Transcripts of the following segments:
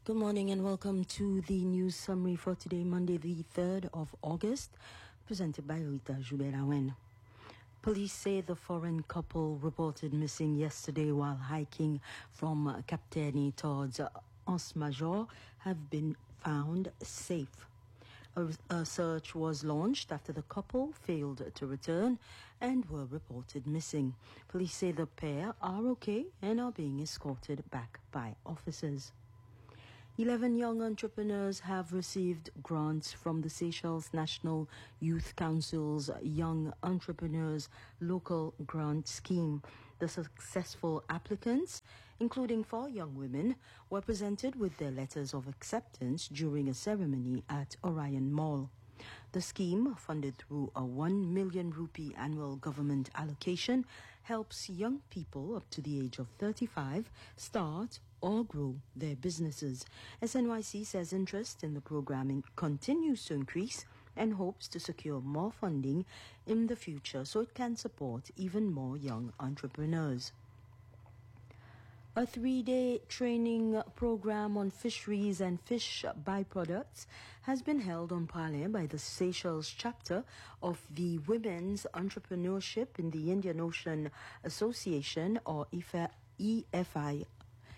Good morning and welcome to the news summary for today, Monday, the 3rd of August, presented by Rita Joubert-Awen. Police say the foreign couple reported missing yesterday while hiking from Capteni towards Anse Major have been found safe. A search was launched after the couple failed to return and were reported missing. Police say the pair are okay and are being escorted back by officers. 11 young entrepreneurs have received grants from the Seychelles National Youth Council's Young Entrepreneurs Local Grant Scheme. The successful applicants, including 4 young women, were presented with their letters of acceptance during a ceremony at Orion Mall. The scheme, funded through a 1 million rupee annual government allocation, helps young people up to the age of 35 start or grow their businesses. SNYC says interest in the programming continues to increase and hopes to secure more funding in the future so it can support even more young entrepreneurs. A 3-day training program on fisheries and fish byproducts has been held on Palais by the Seychelles chapter of the Women's Entrepreneurship in the Indian Ocean Association, or EFOI.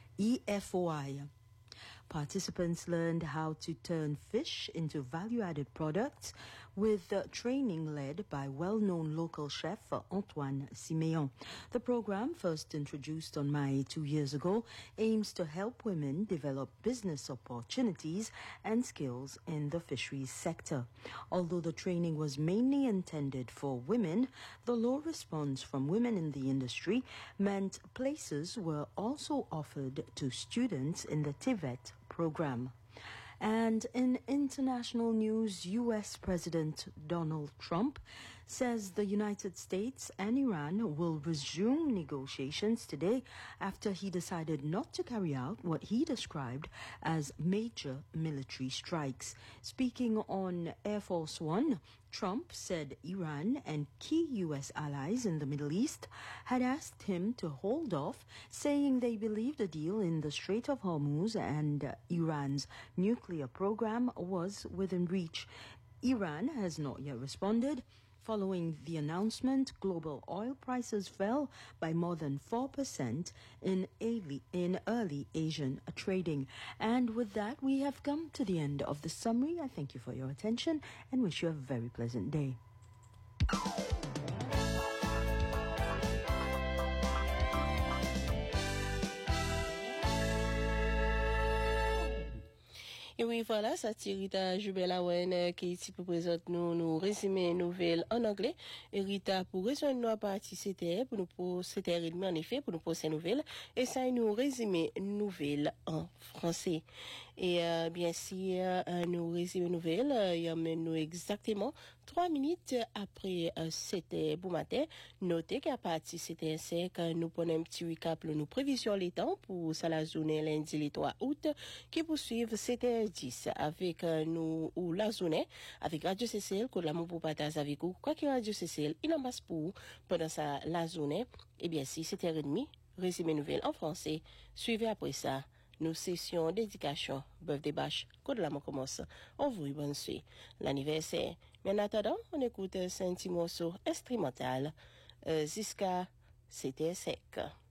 Participants learned how to turn fish into value-added products with training led by well-known local chef Antoine Siméon. The program, first introduced on May 2 years ago, aims to help women develop business opportunities and skills in the fisheries sector. Although the training was mainly intended for women, the low response from women in the industry meant places were also offered to students in the TVET program. And in international news, U.S. President Donald Trump says the United States and Iran will resume negotiations today after he decided not to carry out what he described as major military strikes. Speaking on Air Force One, Trump said Iran and key U.S. allies in the Middle East had asked him to hold off, saying they believed a deal in the Strait of Hormuz and Iran's nuclear program was within reach. Iran has not yet responded. Following the announcement, global oil prices fell by more than 4% in early Asian trading. And with that, we have come to the end of the summary. I thank you for your attention and wish you a very pleasant day. Et oui, voilà, ça Rita Joubert-Awen qui peut présenter nous résumer nouvelles en anglais. Et Rita, pour rejoindre nous à partir c'était pour nous pour 7h30 en effet, pour nous poser nouvelles. Et ça, nous résumer nouvelles en français. Et bien sûr, nous résumer nouvelles, il y a nous exactement 3 minutes après 7h bon matin. Notez qu'à partir c'était 5, nous prenons un petit recap, nous prévisions les temps pour ça la journée lundi le 3 août, qui poursuivent 7h10 avec nous ou la journée avec Radio CCL que l'amour pour partager avec vous. Quoi que Radio CCL, il en passe pour pendant ça la journée. Et bien si 7h30, résumé nouvelle en français. Suivez après ça nos sessions d'éducation, birthday bash, que de l'amour commence. On vous bonne suite. L'anniversaire. Mais en attendant, on écoute un petit morceau instrumental. Ziska, c'était sec.